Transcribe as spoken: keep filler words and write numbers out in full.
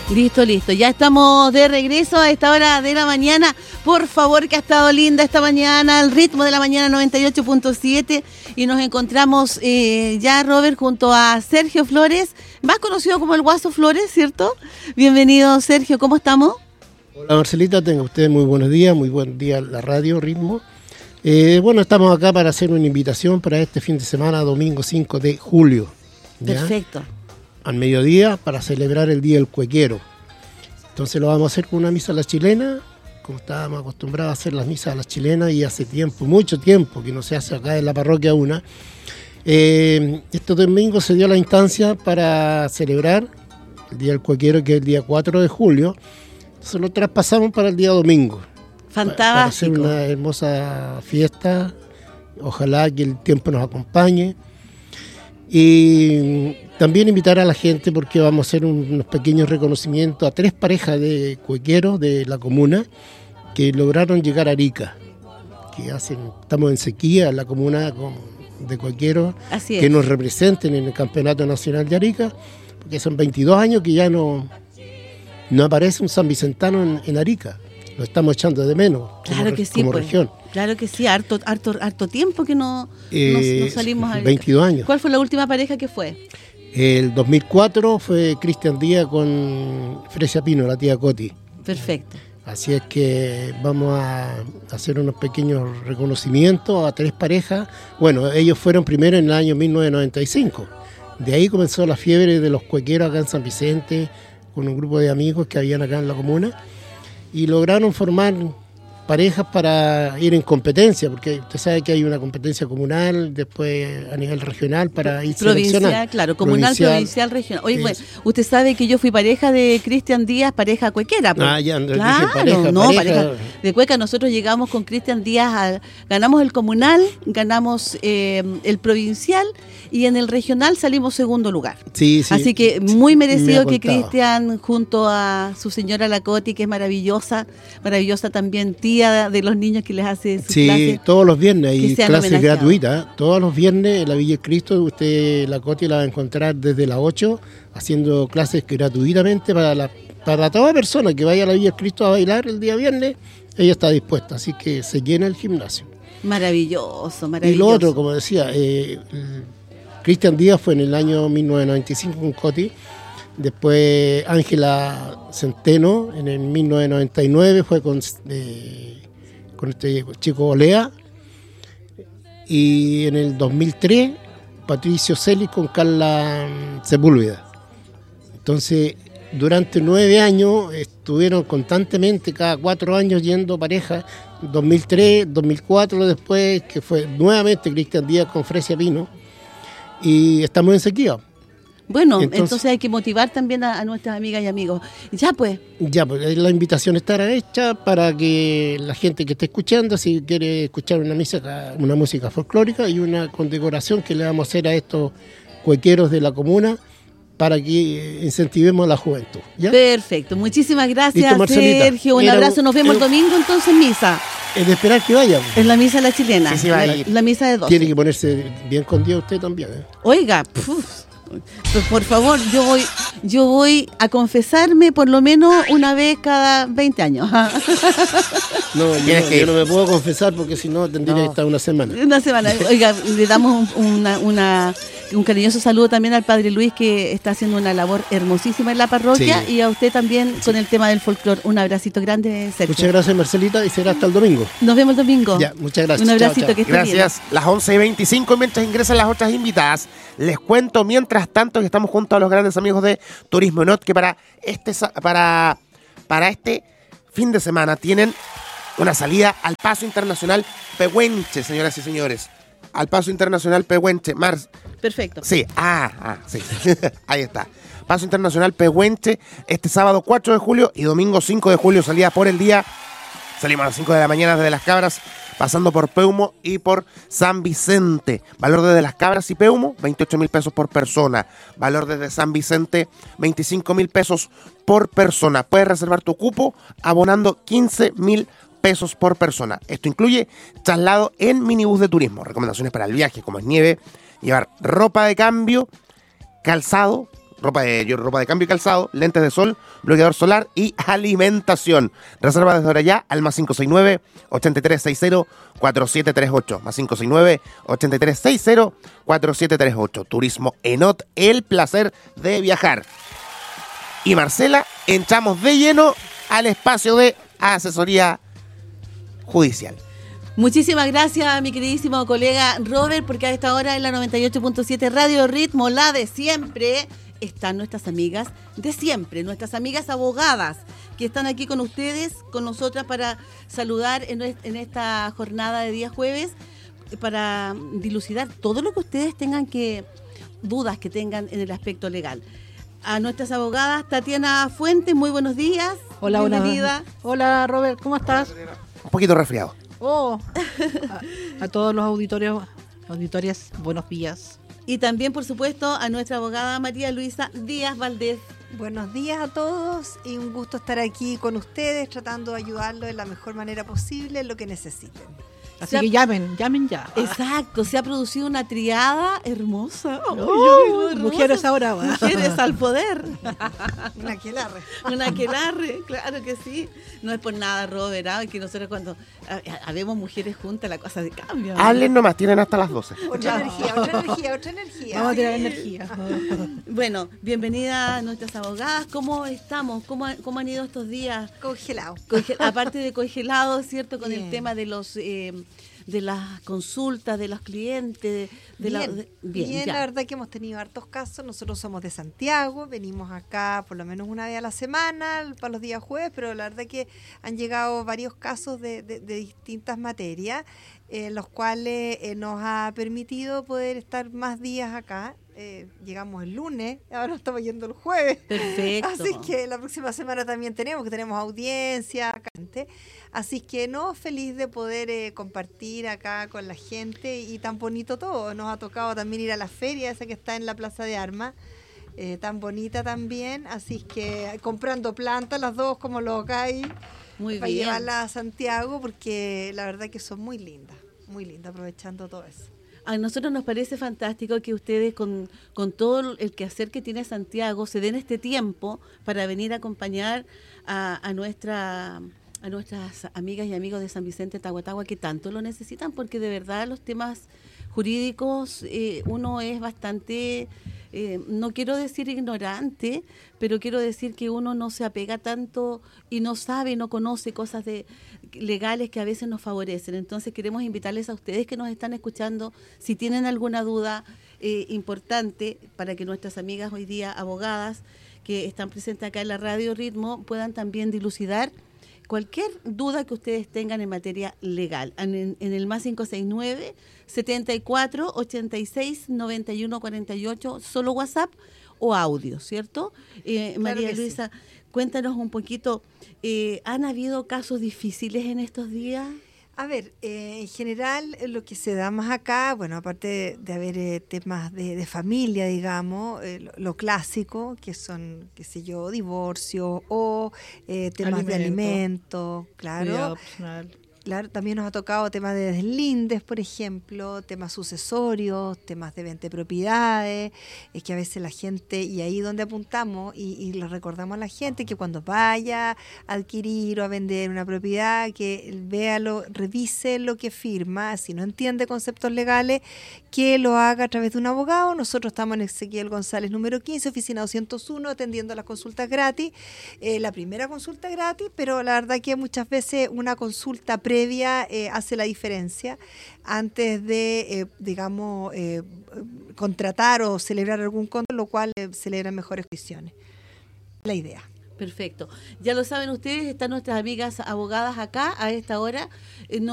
Listo, listo. Ya estamos de regreso a esta hora de la mañana. Por favor, que ha estado linda esta mañana, al ritmo de la mañana noventa y ocho punto siete. Y nos encontramos eh, ya, Robert, junto a Sergio Flores, más conocido como el Guaso Flores, ¿cierto? Bienvenido, Sergio. ¿Cómo estamos? Hola, Marcelita. Tengan ustedes muy buenos días. Muy buen día la radio, Ritmo. Eh, bueno, estamos acá para hacer una invitación para este fin de semana, domingo cinco de julio. ¿Ya? Perfecto. Al mediodía, para celebrar el Día del Cuequero. Entonces lo vamos a hacer con una misa a la chilena, como estábamos acostumbrados a hacer las misas a la chilena, y hace tiempo, mucho tiempo, que no se hace acá en la parroquia una. Eh, este domingo se dio la instancia para celebrar el Día del Cuequero, que es el día cuatro de julio. Entonces lo traspasamos para el día domingo. Fantástico. Para hacer una hermosa fiesta. Ojalá que el tiempo nos acompañe. Y también invitar a la gente, porque vamos a hacer un, unos pequeños reconocimientos a tres parejas de cuequeros de la comuna que lograron llegar a Arica. Que hacen, estamos en sequía en la comuna con, de cuequeros que nos representen en el Campeonato Nacional de Arica, porque son veintidós años que ya no, no aparece un sanvicentano en, en Arica. Lo estamos echando de menos. Claro como, que sí, como pues. región. Claro que sí, harto, harto, harto tiempo que no, eh, no, no salimos a veintidós años. ¿Cuál fue la última pareja que fue? El dos mil cuatro fue Cristian Díaz con Fresia Pino, la tía Coti. Perfecto. Así es que vamos a hacer unos pequeños reconocimientos a tres parejas. Bueno, ellos fueron primero en el año mil novecientos noventa y cinco. De ahí comenzó la fiebre de los cuequeros acá en San Vicente, con un grupo de amigos que habían acá en la comuna, y lograron formar parejas para ir en competencia, porque usted sabe que hay una competencia comunal, después a nivel regional para ir provincial, seleccionando. Claro, comunal, provincial, provincial regional. Oye, bueno, usted sabe que yo fui pareja de Cristian Díaz, pareja cuequera. Pues. Ah, ya, claro, dije pareja, no, pareja. pareja de cueca. Nosotros llegamos con Cristian Díaz, a, ganamos el comunal, ganamos eh, el provincial, y en el regional salimos segundo lugar. Sí, sí. Así que muy merecido que Cristian, junto a su señora La Coti, que es maravillosa, maravillosa también tía de los niños que les hace sus sí, clases. Sí, todos los viernes hay clases gratuitas. ¿eh? Todos los viernes en la Villa del Cristo, usted, La Coti, la va a encontrar desde las ocho, haciendo clases gratuitamente para, la, para toda persona que vaya a la Villa del Cristo a bailar el día viernes. Ella está dispuesta, así que se llena el gimnasio. Maravilloso, maravilloso. Y lo otro, como decía, eh, Cristian Díaz fue en el año mil novecientos noventa y cinco con Coti. Después Ángela Centeno en el mil novecientos noventa y nueve fue con, eh, con este chico Olea. Y en el dos mil tres Patricio Celis con Carla Sepúlveda. Entonces, durante nueve años estuvieron constantemente, cada cuatro años yendo parejas. dos mil tres, dos mil cuatro después, que fue nuevamente Cristian Díaz con Fresia Pino. Y estamos en sequía. Bueno, entonces, entonces hay que motivar también a, a nuestras amigas y amigos. Ya pues. Ya pues, la invitación estará hecha para que la gente que esté escuchando, si quiere escuchar una música, una música folclórica y una condecoración que le vamos a hacer a estos cuequeros de la comuna, para que incentivemos a la juventud. ¿Ya? Perfecto, muchísimas gracias, Listo, Sergio. Un era, abrazo, nos vemos era, el domingo entonces en misa. Es de esperar que vayan. En la misa la chilena, sí, sí, va la, la misa de doce. Tiene que ponerse bien con Dios usted también. ¿eh? Oiga, puf, por favor, yo voy, yo voy a confesarme por lo menos una vez cada veinte años. No, yo, no, yo no me puedo confesar porque si no tendría no. que estar una semana. Una semana. Oiga, le damos una, una, un cariñoso saludo también al Padre Luis, que está haciendo una labor hermosísima en la parroquia, sí. Y a usted también sí. Con el tema del folclore. Un abracito grande, Sergio. Muchas gracias, Marcelita, y será hasta el domingo. Nos vemos el domingo. Ya, muchas gracias. Un abracito, chao, chao. Que esté Gracias. bien. Las once y veinticinco, mientras ingresan las otras invitadas, les cuento mientras tanto que estamos junto a los grandes amigos de Turismo Not, que para este, para, para este fin de semana tienen una salida al Paso Internacional Pehuenche, señoras y señores. Al Paso Internacional Pehuenche. Mar... Perfecto. Sí, ah, ah sí. Ahí está. Paso Internacional Pehuenche, este sábado cuatro de julio y domingo cinco de julio, salida por el día. Salimos a las cinco de la mañana desde Las Cabras, pasando por Peumo y por San Vicente. Valor desde Las Cabras y Peumo, veintiocho mil pesos por persona. Valor desde San Vicente, veinticinco mil pesos por persona. Puedes reservar tu cupo abonando quince mil pesos por persona. Esto incluye traslado en minibús de turismo. Recomendaciones para el viaje, como es nieve, llevar ropa de cambio, calzado, ropa de, ropa de cambio y calzado, lentes de sol, bloqueador solar y alimentación. Reserva desde ahora ya al más cinco seis nueve, ocho tres seis cero, cuatro siete tres ocho. Más cinco seis nueve, ocho tres seis cero, cuatro siete tres ocho. Turismo Enot, el placer de viajar. Y Marcela, entramos de lleno al espacio de asesoría judicial. Muchísimas gracias, mi queridísimo colega Robert, porque a esta hora en la noventa y ocho punto siete Radio Ritmo, la de siempre, están nuestras amigas de siempre, nuestras amigas abogadas, que están aquí con ustedes, con nosotras, para saludar en, en esta jornada de día jueves, para dilucidar todo lo que ustedes tengan que, dudas que tengan en el aspecto legal. A nuestras abogadas, Tatiana Fuentes, muy buenos días. Hola, bienvenida. Hola, Robert, ¿cómo estás? Un poquito resfriado. Oh, a, a todos los auditorios, auditorias, buenos días. Y también, por supuesto, a nuestra abogada María Luisa Díaz Valdés. Buenos días a todos y un gusto estar aquí con ustedes tratando de ayudarlos de la mejor manera posible en lo que necesiten. Así que llamen, llamen ya. Exacto, se ha producido una triada hermosa. Oh, oh, hermosa. Mujeres ahora. ¿Va? Mujeres al poder. Una aquelarre. Una aquelarre, claro que sí. No es por nada, Robert, ¿eh? Que nosotros cuando habemos mujeres juntas la cosa de cambio. ¿No? Hablen nomás, tienen hasta las doce. Otra no. energía, otra energía, otra energía. Vamos a tirar energía. Bueno, bienvenida a nuestras abogadas. ¿Cómo estamos? ¿Cómo, cómo han ido estos días? Congelados. Congel- aparte de congelados, ¿cierto? Con Bien. el tema de los... Eh, de las consultas, de los clientes. De Bien, la, de, bien, bien ya. La verdad que hemos tenido hartos casos. Nosotros somos de Santiago, venimos acá por lo menos una vez a la semana, para los días jueves, pero la verdad que han llegado varios casos de, de, de distintas materias, eh, los cuales eh, nos ha permitido poder estar más días acá. Eh, llegamos el lunes, ahora estamos yendo el jueves. Perfecto. Así que la próxima semana también tenemos, que tenemos audiencia acá. Así que no, feliz de poder eh, compartir acá con la gente y tan bonito todo. Nos ha tocado también ir a la feria esa que está en la Plaza de Armas, eh, tan bonita también. Así que comprando plantas las dos como locais Muy para bien. llevarlas a Santiago, porque la verdad que son muy lindas, muy lindas, aprovechando todo eso. A nosotros nos parece fantástico que ustedes, con, con todo el quehacer que tiene Santiago, se den este tiempo para venir a acompañar a, a nuestra a nuestras amigas y amigos de San Vicente Tahuatahua, que tanto lo necesitan, porque de verdad los temas jurídicos eh, uno es bastante, eh, no quiero decir ignorante, pero quiero decir que uno no se apega tanto y no sabe, no conoce cosas de legales que a veces nos favorecen. Entonces queremos invitarles a ustedes que nos están escuchando, si tienen alguna duda eh, importante, para que nuestras amigas hoy día abogadas que están presentes acá en la Radio Ritmo puedan también dilucidar cualquier duda que ustedes tengan en materia legal. En, en el más cinco seis nueve, setenta y cuatro, ochenta y seis, noventa y uno cuarenta y ocho, solo WhatsApp o audio, ¿cierto? Eh, Claro María que Luisa, sí. cuéntanos un poquito, eh, ¿han habido casos difíciles en estos días? A ver, eh, en general eh, lo que se da más acá, bueno, aparte de, de haber eh, temas de, de familia, digamos, eh, lo, lo clásico, que son, qué sé yo, divorcio o eh, temas de Alimento. alimentos, claro. Cuidado personal. Claro, también nos ha tocado temas de deslindes, por ejemplo, temas sucesorios, temas de venta de propiedades, es que a veces la gente, y ahí donde apuntamos, y, y le recordamos a la gente que cuando vaya a adquirir o a vender una propiedad, que véalo, revise lo que firma, si no entiende conceptos legales, que lo haga a través de un abogado. Nosotros estamos en Ezequiel González número quince, oficina doscientos uno, atendiendo las consultas gratis, eh, la primera consulta gratis, pero la verdad que muchas veces una consulta previa eh, hace la diferencia antes de, eh, digamos, eh, contratar o celebrar algún contrato, lo cual eh, celebra mejores condiciones. La idea. Perfecto. Ya lo saben ustedes, están nuestras amigas abogadas acá a esta hora. Eh, no